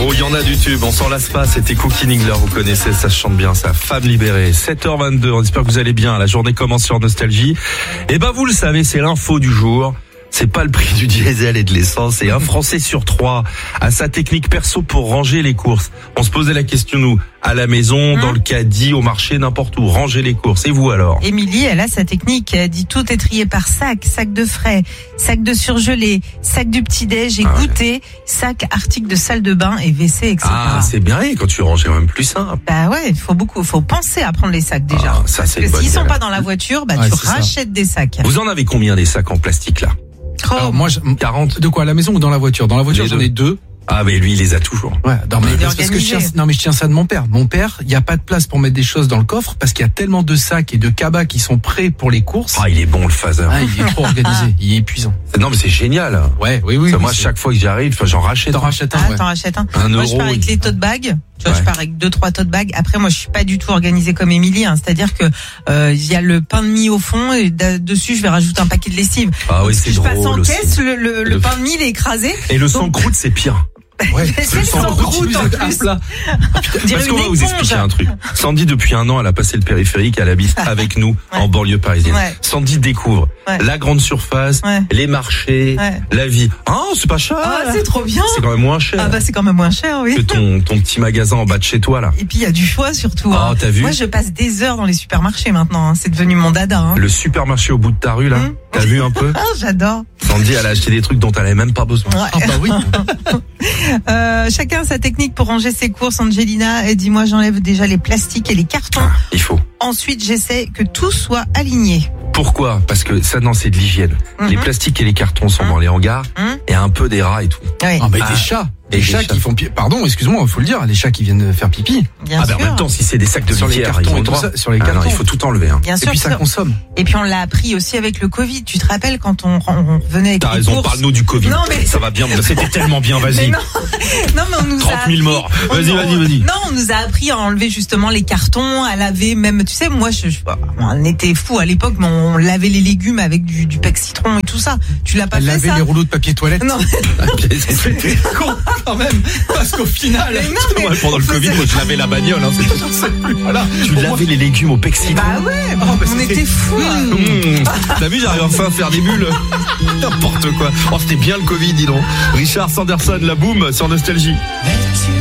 Oh, il y en a du tube, on s'en lasse pas, c'était Cookie Ningler, vous connaissez, ça se chante bien, ça, Femme libérée, 7h22, on espère que vous allez bien, la journée commence sur Nostalgie. Et ben vous le savez, c'est l'info du jour. C'est pas le prix du diesel et de l'essence, c'est un Français sur 3 a sa technique perso pour ranger les courses. On se posait la question, nous, à la maison, dans le caddie, au marché, n'importe où, ranger les courses. Et vous alors? Émilie, elle a sa technique. Elle dit tout est trié par sac de frais, sac de surgelé, sac du petit-déj et goûter, sac article de salle de bain et WC, etc. Ah, c'est bien, et quand tu ranges, c'est quand même plus simple. Bah ouais, il faut penser à prendre les sacs déjà. Ah, ça, c'est Parce que s'ils sont galère. pas dans la voiture, tu rachètes des sacs. Vous en avez combien des sacs en plastique là? Alors moi, 40. de quoi, à la maison ou dans la voiture? Dans la voiture, j'en ai 2. Ah, mais lui, il les a toujours. Ouais, non, mais Il est parce que je organisé. tiens ça de mon père. Mon père, il y a pas de place pour mettre des choses dans le coffre parce qu'il y a tellement de sacs et de cabas qui sont prêts pour les courses. Ah, il est bon le phaser. Ah, il est trop organisé, il est épuisant. Non, mais c'est génial. Ouais, oui. Ça, moi, chaque fois que j'y arrive, j'en rachète. T'en rachètes un, Ah, ouais. t'en rachètes un. Un Moi, je euro, pars avec les tote bags. Tu vois, Ouais. je pars avec 2-3 tote bags. Après, moi, je suis pas du tout organisée comme Émilie. C'est-à-dire que il y a le pain de mie au fond et dessus, je vais rajouter un paquet de lessive. Ah oui, Donc, c'est si je passe en drôle aussi. caisse, le pain de mie, il est écrasé. Et le sans-croûte, c'est pire. Ouais, C'est le sans-croûte en plus. plat. On dirait Parce qu'on une va vous éponge. expliquer un truc. Sandy, depuis 1 an, elle a passé le périphérique, elle habite avec nous en banlieue parisienne. Ouais. Sandy découvre la grande surface, Ouais. les marchés, Ouais. la vie. Ah, c'est pas cher. Ah, c'est trop bien. C'est quand même moins cher Ah bah c'est quand même moins cher, oui. que ton petit magasin en bas de chez toi là. Et puis il y a du choix surtout. Oh, t'as vu? Moi je passe des heures dans les supermarchés maintenant. Hein. C'est devenu mon dada. Hein. Le supermarché au bout de ta rue là, t'as vu un peu? Ah j'adore. Sandy, elle a acheté des trucs dont elle avait même pas besoin. Ouais. Ah bah oui. Chacun a sa technique pour ranger ses courses. Angelina elle dit moi j'enlève déjà les plastiques et les cartons. Ah, il faut. Ensuite j'essaie que tout soit aligné. Pourquoi? Parce que ça, non, c'est de l'hygiène. Les plastiques et les cartons sont dans les hangars et un peu des rats et tout. Ouais. Ah bah Ah. des chats. Et Des des chats chats. qui font pardon, excuse-moi, faut le dire, les chats qui viennent faire pipi. Bien Ah ben sûr. en même temps, si c'est des sacs de Sur les litière, cartons ils ont et le tout droit. ça, sur les Ah non, cartons. il faut tout enlever. Hein. Bien Et sûr. puis ça consomme. Et puis on l'a appris aussi avec le Covid. Tu te rappelles quand on revenait avec T'as les raison, courses. parle-nous du Covid. Non, mais- Ça va bien, c'était tellement bien, Mais vas-y. non, non mais on nous 30 a 000 appris- morts. on- Vas-y, on- vas-y. Non, on nous a appris à enlever justement les cartons, à laver même. Tu sais, moi, on était fous à l'époque, mais on lavait les légumes avec du pec citron et tout ça. Tu l'as pas fait Laver ça? les rouleaux de papier toilette. Non, C'était con quand même. Parce qu'au final. mais non, mais Ouais, pendant le Covid, moi, je lavais la bagnole, hein, c'est tout. Voilà. Tu lavais les légumes au pec citron. bah ouais, bah, on c'était- était fous. T'as vu, j'arrive enfin à faire des bulles. N'importe quoi. Oh, c'était bien le Covid, dis donc. Richard Sanderson, la boum, sur Nostalgie.